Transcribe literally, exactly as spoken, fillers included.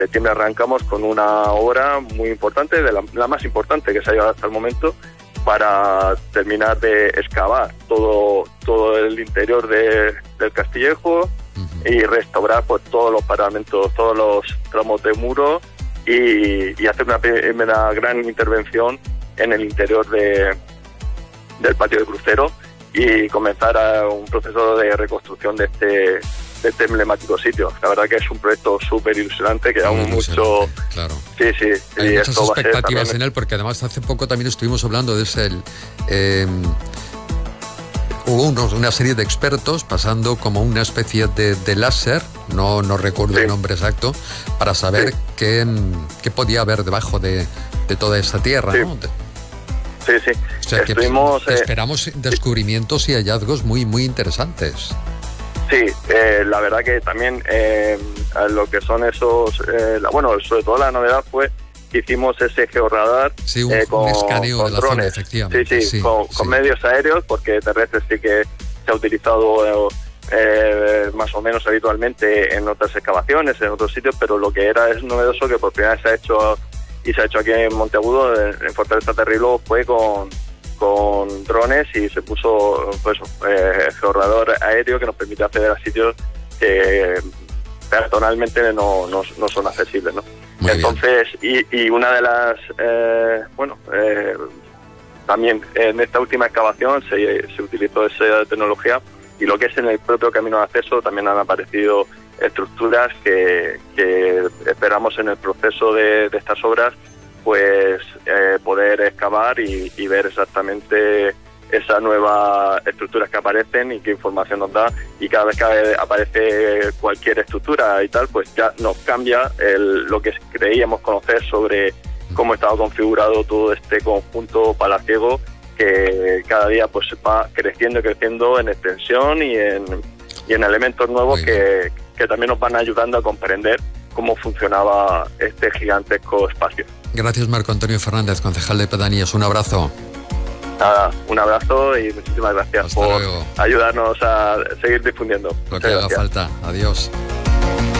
septiembre arrancamos con una obra muy importante, de la, la más importante que se ha llevado hasta el momento, para terminar de excavar todo todo el interior de, del Castillejo uh-huh. y restaurar pues todos los paramentos, todos los tramos de muro y, y hacer una primera gran intervención en el interior de, del patio de crucero y comenzar a un proceso de reconstrucción de este, de este emblemático sitio. La verdad que es un proyecto súper ilusionante, que da mucho... Claro. Sí, sí. Hay y muchas esto expectativas va a ser en él, porque además hace poco también estuvimos hablando de ese... El, eh, hubo unos, una serie de expertos pasando como una especie de, de láser, no, no recuerdo sí. el nombre exacto, para saber sí. qué, qué podía haber debajo de, de toda esa tierra, sí. ¿no? Sí, sí. O sea, que Estuvimos, eh, esperamos descubrimientos y hallazgos muy, muy interesantes. Sí, eh, la verdad que también eh, lo que son esos... Eh, la, bueno, sobre todo la novedad fue que hicimos ese georradar sí, un, eh, con, un escaneo con de la drones. zona, efectivamente. Sí, sí, sí con, sí. con medios aéreos, porque terrestres sí que se ha utilizado eh, más o menos habitualmente en otras excavaciones, en otros sitios, pero lo que era es novedoso que por primera vez se ha hecho... y se ha hecho aquí en Monteagudo, en Fortaleza Terrilo, fue con, con drones y se puso pues eh, georrador aéreo que nos permite acceder a sitios que peatonalmente no, no, no son accesibles, ¿no? Muy Entonces, y, y una de las, eh, bueno, eh, también en esta última excavación se, se utilizó esa tecnología y lo que es en el propio camino de acceso también han aparecido estructuras que, que esperamos en el proceso de, de estas obras pues eh, poder excavar y, y ver exactamente esas nuevas estructuras que aparecen y qué información nos da, y cada vez que aparece cualquier estructura y tal, pues ya nos cambia el, lo que creíamos conocer sobre cómo estaba configurado todo este conjunto palaciego, que cada día pues va creciendo y creciendo en extensión y en, y en elementos nuevos que, que también nos van ayudando a comprender cómo funcionaba este gigantesco espacio. Gracias, Marco Antonio Fernández, concejal de Pedanías. Un abrazo. Nada, un abrazo y muchísimas gracias Hasta por luego. ayudarnos a seguir difundiendo. Lo Muchas que haga gracias. falta. Adiós.